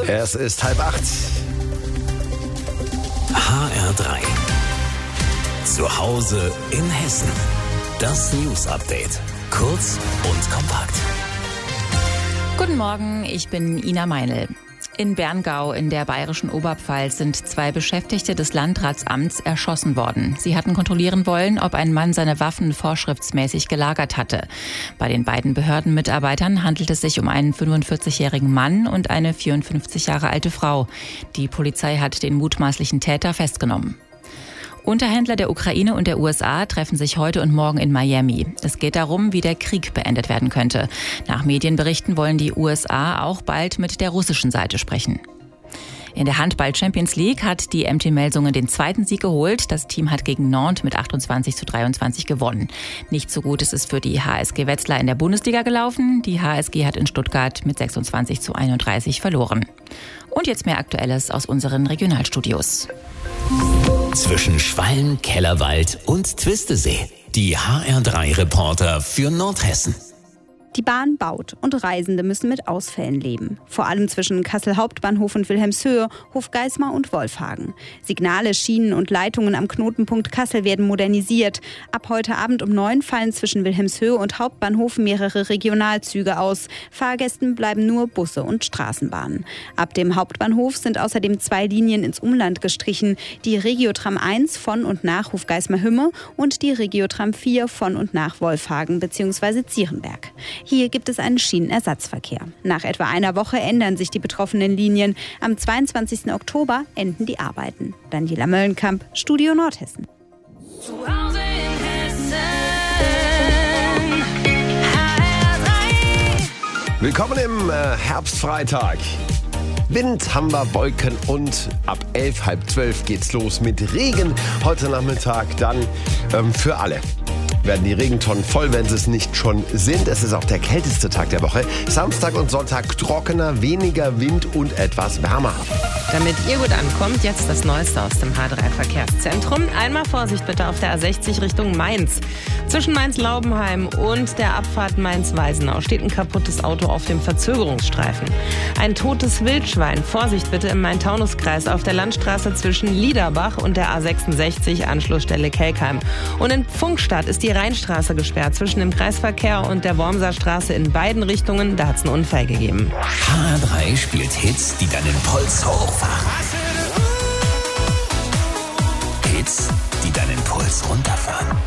Es ist 7:30. HR3. Zu Hause in Hessen. Das News-Update. Kurz und kompakt. Guten Morgen, ich bin Ina Meinl. In Berngau in der bayerischen Oberpfalz sind 2 Beschäftigte des Landratsamts erschossen worden. Sie hatten kontrollieren wollen, ob ein Mann seine Waffen vorschriftsmäßig gelagert hatte. Bei den beiden Behördenmitarbeitern handelt es sich um einen 45-jährigen Mann und eine 54 Jahre alte Frau. Die Polizei hat den mutmaßlichen Täter festgenommen. Unterhändler der Ukraine und der USA treffen sich heute und morgen in Miami. Es geht darum, wie der Krieg beendet werden könnte. Nach Medienberichten wollen die USA auch bald mit der russischen Seite sprechen. In der Handball-Champions League hat die MT Melsungen den 2. Sieg geholt. Das Team hat gegen Nantes mit 28:23 gewonnen. Nicht so gut ist es für die HSG Wetzlar in der Bundesliga gelaufen. Die HSG hat in Stuttgart mit 26:31 verloren. Und jetzt mehr Aktuelles aus unseren Regionalstudios. Zwischen Schwalm, Kellerwald und Twistesee. Die HR3-Reporter für Nordhessen. Die Bahn baut und Reisende müssen mit Ausfällen leben. Vor allem zwischen Kassel Hauptbahnhof und Wilhelmshöhe, Hofgeismar und Wolfhagen. Signale, Schienen und Leitungen am Knotenpunkt Kassel werden modernisiert. Ab heute Abend um 9 fallen zwischen Wilhelmshöhe und Hauptbahnhof mehrere Regionalzüge aus. Fahrgästen bleiben nur Busse und Straßenbahnen. Ab dem Hauptbahnhof sind außerdem 2 Linien ins Umland gestrichen. Die Regiotram 1 von und nach Hofgeismar-Hümme und die Regiotram 4 von und nach Wolfhagen bzw. Zierenberg. Hier gibt es einen Schienenersatzverkehr. Nach etwa einer Woche ändern sich die betroffenen Linien. Am 22. Oktober enden die Arbeiten. Daniela Möllenkamp, Studio Nordhessen. Zu Hause in Hessen. Willkommen im Herbstfreitag. Wind haben wir, Wolken und ab 11, halb 12 geht's los mit Regen. Heute Nachmittag dann für alle werden die Regentonnen voll, wenn sie es nicht schon sind. Es ist auch der kälteste Tag der Woche. Samstag und Sonntag trockener, weniger Wind und etwas wärmer. Damit ihr gut ankommt, jetzt das Neueste aus dem H3-Verkehrszentrum. Einmal Vorsicht bitte auf der A60 Richtung Mainz. Zwischen Mainz-Laubenheim und der Abfahrt Mainz-Weisenau steht ein kaputtes Auto auf dem Verzögerungsstreifen. Ein totes Wildschwein. Vorsicht bitte im Main-Taunus-Kreis auf der Landstraße zwischen Liederbach und der A66 Anschlussstelle Kelkheim. Und in Pfungstadt ist die Rheinstraße gesperrt zwischen dem Kreisverkehr und der Wormser Straße in beiden Richtungen. Da hat es einen Unfall gegeben. HR3 spielt Hits, die deinen Puls hochfahren. Hits, die deinen Puls runterfahren.